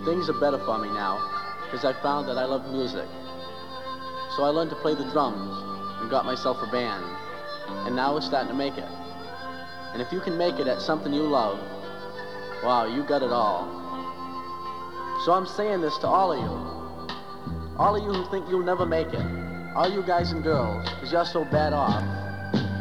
Things are better for me now, because I found that I love music. So I learned to play the drums and got myself a band. And now we're starting to make it. And if you can make it at something you love, wow, you got it all. So I'm saying this to all of you. All of you who think you'll never make it. All you guys and girls, because you're so bad off.